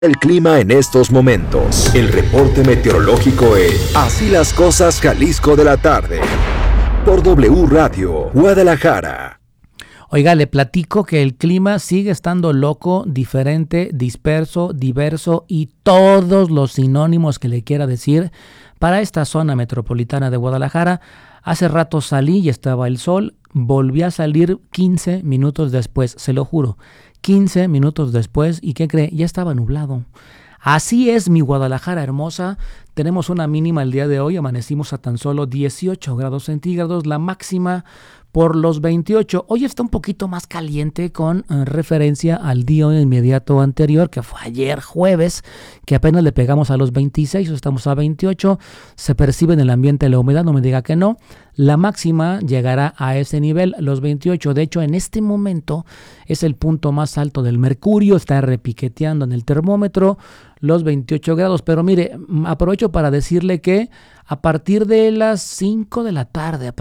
El clima en estos momentos. El reporte meteorológico en Así las cosas Jalisco de la tarde. Por W Radio, Guadalajara. Oiga, le platico que el clima sigue estando loco, diferente, disperso, diverso y todos los sinónimos que le quiera decir para esta zona metropolitana de Guadalajara. Hace rato salí y estaba el sol, volví a salir 15 minutos después, se lo juro. 15 minutos después, ¿y qué cree? Ya estaba nublado. Así es mi Guadalajara hermosa. Tenemos una mínima el día de hoy, amanecimos a tan solo 18 grados centígrados, la máxima por los 28. Hoy está un poquito más caliente con referencia al día inmediato anterior, que fue ayer jueves, que apenas le pegamos a los 26, estamos a 28. Se percibe en el ambiente la humedad, no me diga que no. La máxima llegará a ese nivel, los 28. De hecho, en este momento es el punto más alto del mercurio, está repiqueteando en el termómetro los 28 grados. Pero mire, aprovecho para decirle que a partir de las 5 de la tarde,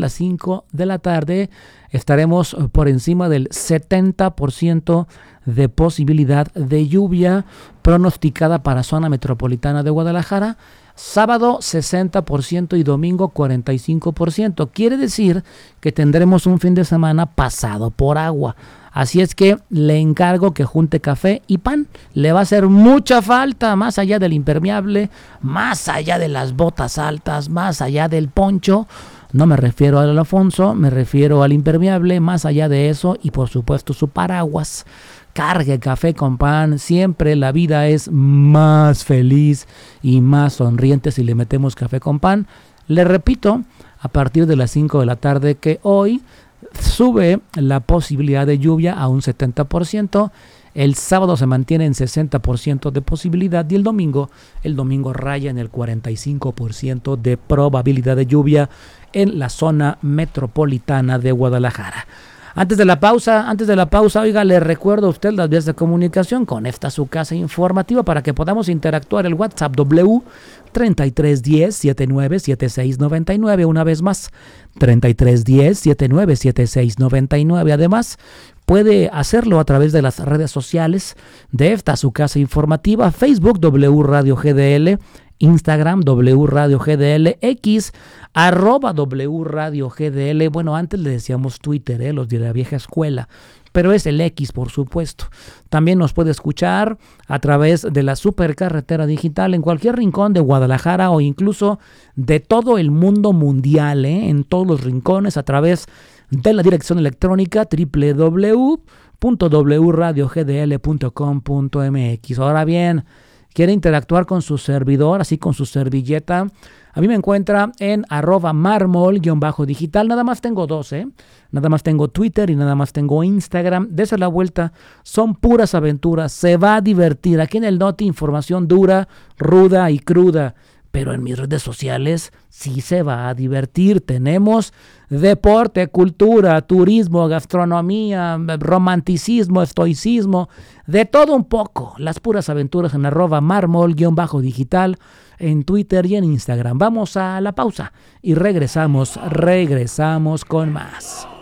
estaremos por encima del 70% de posibilidad de lluvia pronosticada para zona metropolitana de Guadalajara. Sábado 60% y domingo 45%. Quiere decir que tendremos un fin de semana pasado por agua. Así es que le encargo que junte café y pan. Le va a hacer mucha falta, más allá del impermeable, más allá de las botas altas, más allá del poncho. No me refiero al Alfonso, me refiero al impermeable, más allá de eso y por supuesto su paraguas. Cargue café con pan, siempre la vida es más feliz y más sonriente si le metemos café con pan. Le repito, a partir de las 5 de la tarde que hoy sube la posibilidad de lluvia a un 70%, el sábado se mantiene en 60% de posibilidad y el domingo raya en el 45% de probabilidad de lluvia en la zona metropolitana de Guadalajara. Antes de la pausa, oiga, le recuerdo a usted las vías de comunicación con esta su casa informativa para que podamos interactuar. El WhatsApp W 3310 797699, una vez más, 3310 797699. Además, puede hacerlo a través de las redes sociales de esta su casa informativa, Facebook W Radio GDL, Instagram W Radio GDL, X @W Radio GDL. Bueno, antes le decíamos Twitter, los de la vieja escuela, pero es el X, por supuesto. También nos puede escuchar a través de la supercarretera digital en cualquier rincón de Guadalajara o incluso de todo el mundo mundial, en todos los rincones, a través de la dirección electrónica www.wradiogdl.com.mx. Ahora bien, quiere interactuar con su servidor, así con su servilleta, a mí me encuentra en @marmol_digital. Nada más tengo dos, Nada más tengo Twitter y nada más tengo Instagram. Dese la vuelta, son puras aventuras, se va a divertir. Aquí en el Noti, información dura, ruda y cruda. Pero en mis redes sociales sí se va a divertir. Tenemos deporte, cultura, turismo, gastronomía, romanticismo, estoicismo, de todo un poco. Las puras aventuras en @marmol_digital en Twitter y en Instagram. Vamos a la pausa y regresamos con más.